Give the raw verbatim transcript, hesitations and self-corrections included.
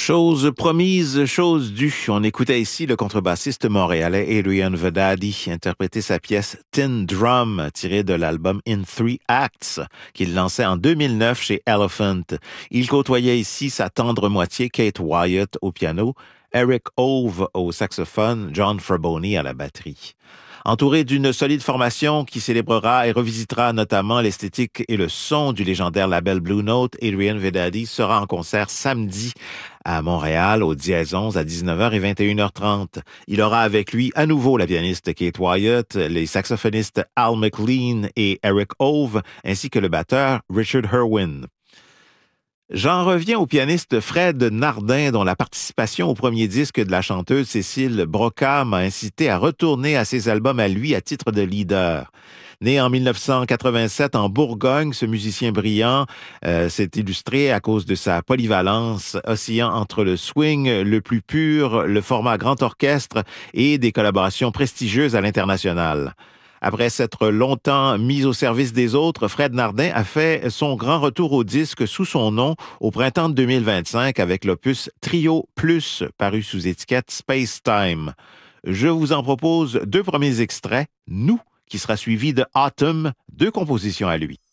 Chose promise, chose due. On écoutait ici le contrebassiste montréalais Adrian Vedadi interpréter sa pièce Tin Drum, tirée de l'album In Three Acts, qu'il lançait en deux mille neuf chez Elephant. Il côtoyait ici sa tendre moitié Kate Wyatt au piano, Eric Ove au saxophone, John Fraboni à la batterie. Entouré d'une solide formation qui célébrera et revisitera notamment l'esthétique et le son du légendaire label Blue Note, Adrian Vedadi sera en concert samedi à Montréal au Dièse onze à dix-neuf heures et vingt et une heures trente. Il aura avec lui à nouveau la pianiste Kate Wyatt, les saxophonistes Al McLean et Eric Ove, ainsi que le batteur Richard Herwin. J'en reviens au pianiste Fred Nardin, dont la participation au premier disque de la chanteuse Cécile Broca m'a incité à retourner à ses albums à lui à titre de leader. Né en dix-neuf cent quatre-vingt-sept en Bourgogne, ce musicien brillant euh, s'est illustré à cause de sa polyvalence, oscillant entre le swing le plus pur, le format grand orchestre et des collaborations prestigieuses à l'international. Après s'être longtemps mis au service des autres, Fred Nardin a fait son grand retour au disque sous son nom au printemps de deux mille vingt-cinq avec l'opus Trio Plus, paru sous étiquette Space Time. Je vous en propose deux premiers extraits, Nous, qui sera suivi de Autumn, deux compositions à lui.